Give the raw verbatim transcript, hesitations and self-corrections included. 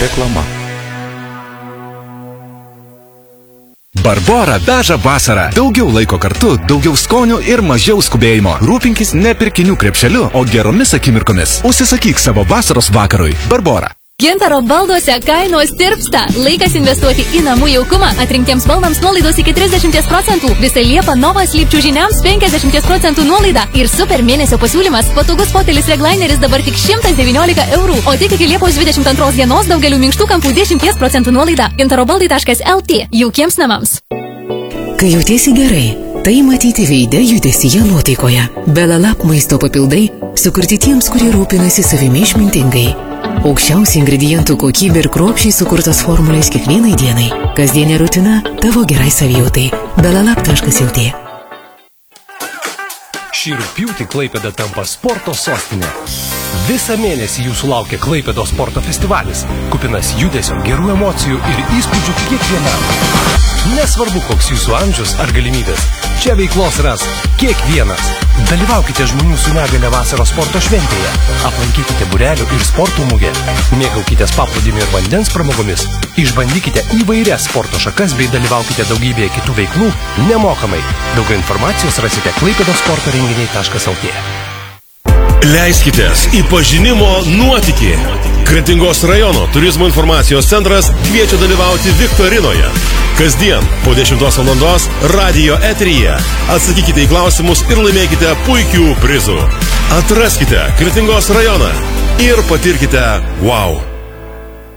Reklama. Barbora veža vasarą. Daugiau laiko kartu, daugiau skonių ir mažiau skubėjimo. Rūpinkis ne pirkinių krepšeliu, o geromis akimirkomis. Užsisakyk savo vasaros vakarui. Barbora. Gintaro balduose kainos tirpsta. Laikas investuoti į namų jaukumą. Atrinktiems baldams nuolaidos iki trisdešimt procentų. Visą Liepą Nova slypčių žiniams penkiasdešimt procentų nuolaida. Ir super mėnesio pasiūlymas. Patogus fotelis Reglaineris dabar tik šimtas devyniolika eurų. O tik iki Liepos dvidešimt antros dienos daugelių minkštų kampų dešimt procentų nuolaida. gintarobaldai taškas el tė. Jaukiems namams. Kai jautiesi gerai, tai matyti veide, judesyje, nuotaikoje. Belalap maisto papildai sukurti tiems, kurie rūpinasi savimi išmintingai. Aukščiausių ingredientų kokybė ir kruopščiai sukurtos formulės kiekvienai dienai. Kasdienė rutina tavo gerai savijautai. belalap taškas el tė. Šį rugpjūtį Klaipėda tampa sporto sostinė. Visą mėnesį jūsų laukia Klaipėdos sporto festivalis, kupinas judesio, gerų emocijų ir įspūdžių kiekvienam. Nesvarbu, koks jūsų amžius ar galimybės, čia veiklos ras kiekvienas. Dalyvaukite žmonių su negale vasaros sporto šventėje, aplankykite būrelių ir sporto mugę, mėgaukitės paplūdimių ir vandens pramogomis, išbandykite įvairias sporto šakas bei dalyvaukite daugybėje kitų veiklų nemokamai. Daugiau informacijos rasite klaipėdos sporto renginiai taškas el tė. Leiskitės į pažinimo nuotykį. Kretingos rajono turizmo informacijos centras kviečia dalyvauti viktorinoje. Kasdien po dešimtos valandos radijo eteryje. Atsakykite į klausimus ir laimėkite puikių prizų. Atraskite Kretingos rajoną ir patirkite wow.